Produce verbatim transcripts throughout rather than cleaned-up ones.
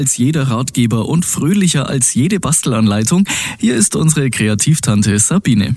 als jeder Ratgeber und fröhlicher als jede Bastelanleitung. Hier ist unsere Kreativtante Sabine.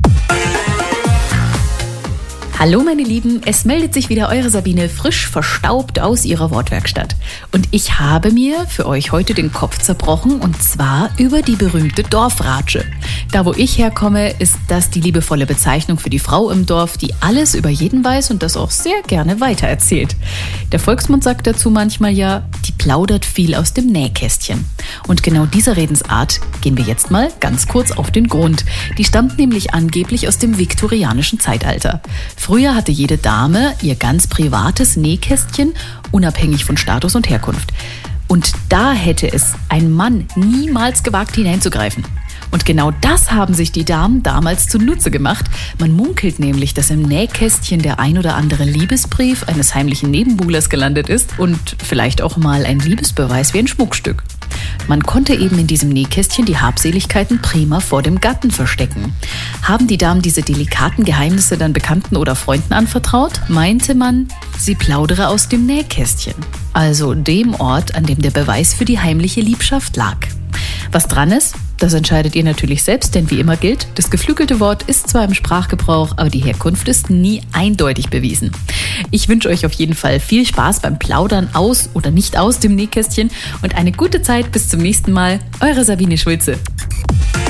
Hallo meine Lieben, es meldet sich wieder eure Sabine frisch verstaubt aus ihrer Wortwerkstatt. Und ich habe mir für euch heute den Kopf zerbrochen, und zwar über die berühmte Dorfratsche. Da wo ich herkomme, ist das die liebevolle Bezeichnung für die Frau im Dorf, die alles über jeden weiß und das auch sehr gerne weitererzählt. Der Volksmund sagt dazu manchmal ja, die plaudert viel aus dem Nähkästchen. Und genau dieser Redensart gehen wir jetzt mal ganz kurz auf den Grund. Die stammt nämlich angeblich aus dem viktorianischen Zeitalter. Früher hatte jede Dame ihr ganz privates Nähkästchen, unabhängig von Status und Herkunft. Und da hätte es ein Mann niemals gewagt, hineinzugreifen. Und genau das haben sich die Damen damals zunutze gemacht. Man munkelt nämlich, dass im Nähkästchen der ein oder andere Liebesbrief eines heimlichen Nebenbuhlers gelandet ist und vielleicht auch mal ein Liebesbeweis wie ein Schmuckstück. Man konnte eben in diesem Nähkästchen die Habseligkeiten prima vor dem Gatten verstecken. Haben die Damen diese delikaten Geheimnisse dann Bekannten oder Freunden anvertraut, meinte man, sie plaudere aus dem Nähkästchen, also dem Ort, an dem der Beweis für die heimliche Liebschaft lag. Was dran ist, das entscheidet ihr natürlich selbst, denn wie immer gilt, das geflügelte Wort ist zwar im Sprachgebrauch, aber die Herkunft ist nie eindeutig bewiesen. Ich wünsche euch auf jeden Fall viel Spaß beim Plaudern aus oder nicht aus dem Nähkästchen und eine gute Zeit bis zum nächsten Mal. Eure Sabine Schulze.